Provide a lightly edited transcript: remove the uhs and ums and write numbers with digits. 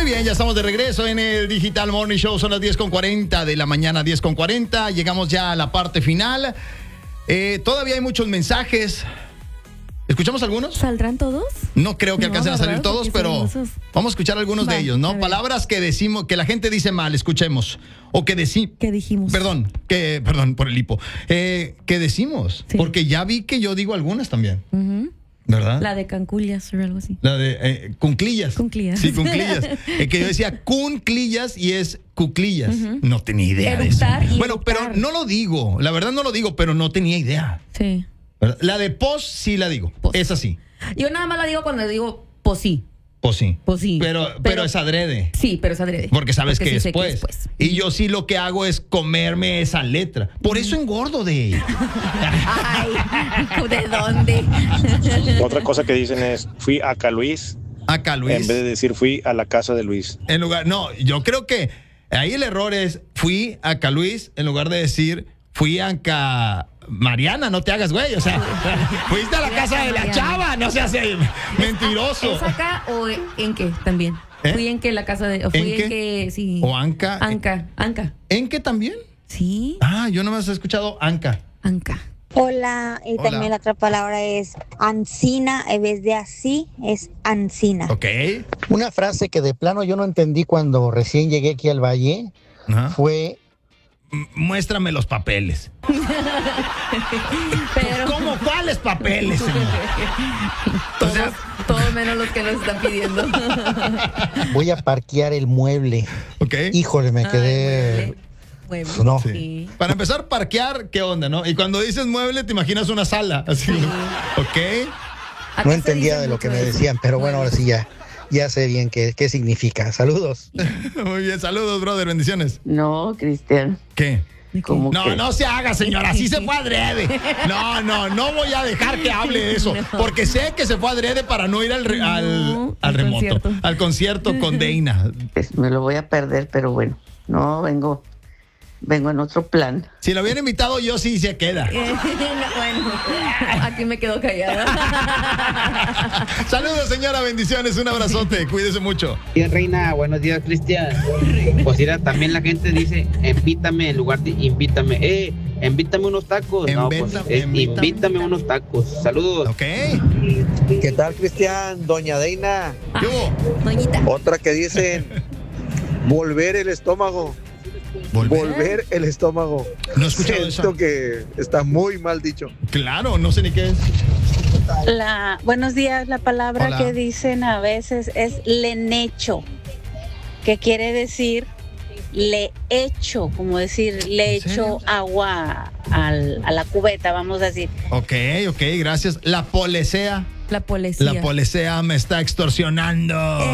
bien, ya estamos de regreso en el Digital Morning Show. Son las 10:40 de la mañana, 10:40. Llegamos ya a la parte final. Todavía hay muchos mensajes. ¿Escuchamos algunos? ¿Saldrán todos? No creo que alcancen a salir todos, pero vamos a escuchar algunos de ellos, ¿no? Palabras que decimos, que la gente dice mal, escuchemos. O que decimos. ¿Qué dijimos? Perdón por el hipo. ¿Qué decimos? Sí. Porque ya vi que yo digo algunas también. ¿Verdad? La de cancullas o algo así. La de cunclillas. Cunclillas. Sí, cunclillas. Que yo decía cunclillas y es cuclillas. No tenía idea de eso. Bueno, pero no lo digo. La verdad no lo digo, pero no tenía idea. Sí. ¿Verdad? La de pos sí la digo. Pos. Es así. Yo nada más la digo cuando digo posí. Posí. Posí. Pero es adrede. Sí, pero es adrede. Porque sabes que sí es pues. Y yo sí lo que hago es comerme esa letra. Por eso engordo de ella. Ay, ¿de dónde? Otra cosa que dicen es, fui a Luis. Acá Luis. En vez de decir, fui a la casa de Luis. En lugar, no, yo creo que ahí el error es, fui a Luis, en lugar de decir, fui a Mariana, no te hagas güey, o sea, fuiste a la casa de la chava, no seas mentiroso. ¿Es acá o en qué también? Fui en que la casa de... O fui en que, sí. O Anca. Anca. ¿En qué también? Sí. Ah, yo nomás he escuchado Anca. Hola, y también la otra palabra es ancina, en vez de así, es ancina. Ok. Una frase que de plano yo no entendí cuando recién llegué aquí al Valle fue... Muéstrame los papeles. Pero... ¿Cómo cuáles papeles, señor? Todos menos los que nos están pidiendo. Voy a parquear el mueble. Ok. Híjole, me quedé... Mueble. No. Sí. Para empezar, parquear, ¿qué onda, no? Y cuando dices mueble, te imaginas una sala, así. Sí. ¿Ok? No entendía de lo que me decían, pero bueno, ahora sí ya sé bien qué significa. Saludos. Muy bien, saludos, brother, bendiciones. No, Cristian. ¿Qué? No se haga, señora, así se fue adrede. No voy a dejar que hable de eso, porque sé que se fue adrede para no ir al remoto, al concierto con Deina. Pues me lo voy a perder, pero bueno, no, vengo en otro plan. Si lo hubiera invitado yo, sí se queda. Bueno, aquí me quedo callada. Saludos, señora, bendiciones, un abrazote, cuídese mucho. Buenos días, Reina, buenos días, Cristian. Pues mira, también la gente dice, invítame en lugar de invítame. Invítame unos tacos. Invítame unos tacos. Saludos. Ok. ¿Qué tal, Cristian? Doña Deina. ¿Qué hubo? Doñita. Otra que dicen, volver el estómago. Volver el estómago. No he escuchado eso. Siento que está muy mal dicho. Claro, no sé ni qué es. Buenos días, la palabra que dicen a veces es lenecho, que quiere decir le echo, como decir le echo agua a la cubeta, vamos a decir. Ok, gracias. La policía. La policía. La policía me está extorsionando.